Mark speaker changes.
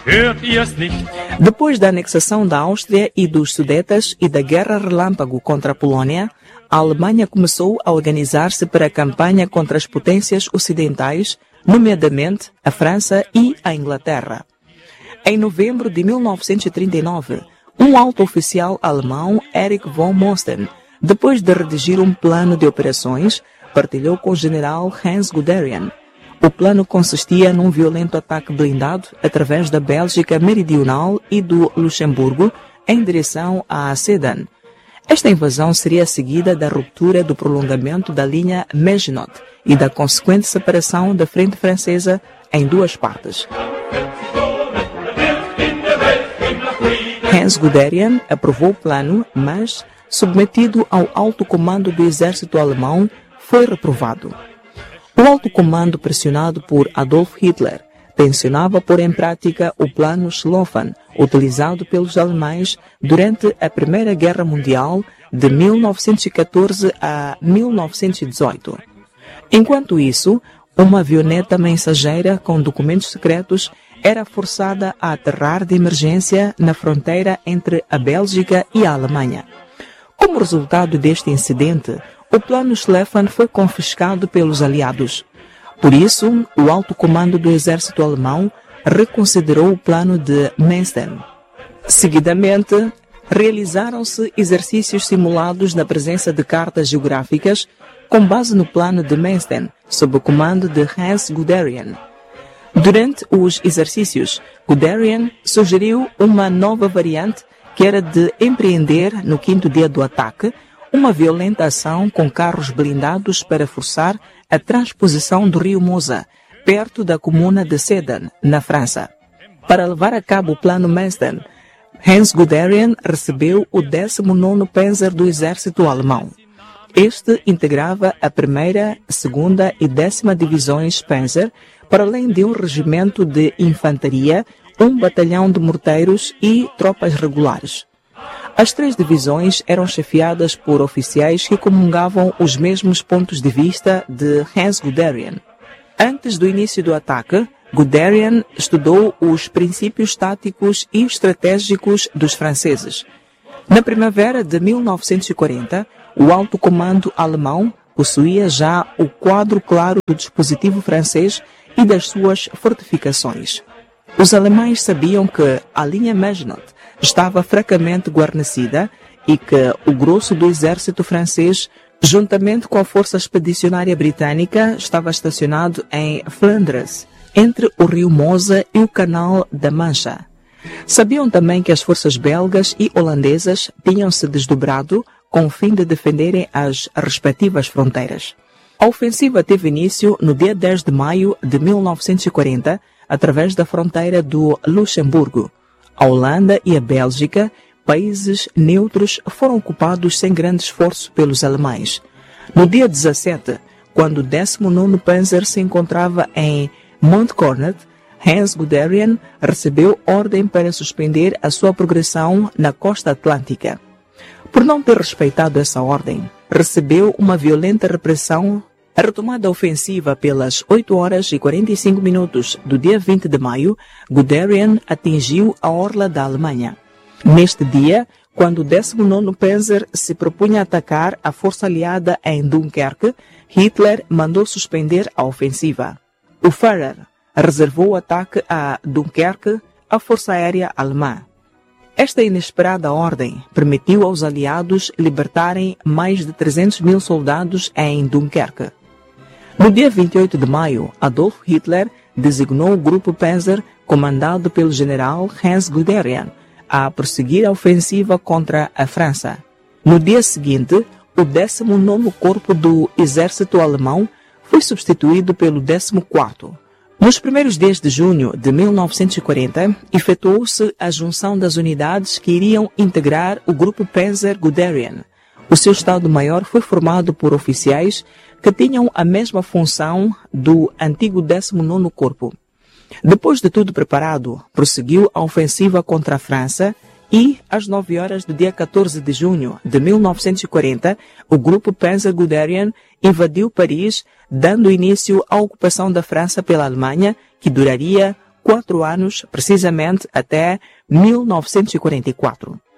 Speaker 1: Hört ihr es nicht?
Speaker 2: Depois da anexação da Áustria e dos Sudetas e da Guerra Relâmpago contra a Polônia, a Alemanha começou a organizar-se para a campanha contra as potências ocidentais, nomeadamente a França e a Inglaterra. Em novembro de 1939, um alto oficial alemão, Erich von Mosten, depois de redigir um plano de operações, partilhou com o general Hans Guderian. O plano consistia num violento ataque blindado através da Bélgica Meridional e do Luxemburgo em direção a Sedan. Esta invasão seria seguida da ruptura do prolongamento da linha Maginot e da consequente separação da frente francesa em duas partes. Hans Guderian aprovou o plano, mas, submetido ao alto comando do exército alemão, foi reprovado. O alto comando, pressionado por Adolf Hitler, tensionava pôr em prática o plano Schlieffen, utilizado pelos alemães durante a Primeira Guerra Mundial de 1914 a 1918. Enquanto isso, uma avioneta mensageira com documentos secretos era forçada a aterrar de emergência na fronteira entre a Bélgica e a Alemanha. Como resultado deste incidente, o plano Schlieffen foi confiscado pelos aliados. Por isso, o alto comando do exército alemão reconsiderou o plano de Manstein. Seguidamente, realizaram-se exercícios simulados na presença de cartas geográficas com base no plano de Manstein, sob o comando de Hans Guderian. Durante os exercícios, Guderian sugeriu uma nova variante que era de empreender, no quinto dia do ataque, uma violenta ação com carros blindados para forçar a transposição do rio Mosa, perto da comuna de Sedan, na França. Para levar a cabo o plano Manstein, Hans Guderian recebeu o 19º Panzer do exército alemão. Este integrava a 1ª, 2ª e 10ª divisões Panzer, para além de um regimento de infantaria, um batalhão de morteiros e tropas regulares. As 3 divisões eram chefiadas por oficiais que comungavam os mesmos pontos de vista de Hans Guderian. Antes do início do ataque, Guderian estudou os princípios táticos e estratégicos dos franceses. Na primavera de 1940, o alto comando alemão possuía já o quadro claro do dispositivo francês e das suas fortificações. Os alemães sabiam que a linha Maginot estava fracamente guarnecida e que o grosso do exército francês, juntamente com a força expedicionária britânica, estava estacionado em Flandres, entre o rio Mosa e o canal da Mancha. Sabiam também que as forças belgas e holandesas tinham se desdobrado com o fim de defenderem as respectivas fronteiras. A ofensiva teve início no dia 10 de maio de 1940, através da fronteira do Luxemburgo. A Holanda e a Bélgica, países neutros, foram ocupados sem grande esforço pelos alemães. No dia 17, quando o 19º Panzer se encontrava em Montcornet, Hans Guderian recebeu ordem para suspender a sua progressão na costa atlântica. Por não ter respeitado essa ordem, recebeu uma violenta repressão. A retomada ofensiva pelas 8h45 do dia 20 de maio, Guderian atingiu a orla da Alemanha. Neste dia, quando o 19º Panzer se propunha atacar a força aliada em Dunkerque, Hitler mandou suspender a ofensiva. O Führer reservou o ataque a Dunkerque à força aérea alemã. Esta inesperada ordem permitiu aos aliados libertarem mais de 300 mil soldados em Dunkerque. No dia 28 de maio, Adolf Hitler designou o grupo Panzer, comandado pelo general Hans Guderian, a prosseguir a ofensiva contra a França. No dia seguinte, o 19º Corpo do Exército Alemão foi substituído pelo 14º. Nos primeiros dias de junho de 1940, efetuou-se a junção das unidades que iriam integrar o grupo Panzer Guderian. O seu Estado-Maior foi formado por oficiais que tinham a mesma função do antigo 19º Corpo. Depois de tudo preparado, prosseguiu a ofensiva contra a França e, às 9h do dia 14 de junho de 1940, o grupo Panzer Guderian invadiu Paris, dando início à ocupação da França pela Alemanha, que duraria 4 anos, precisamente até 1944.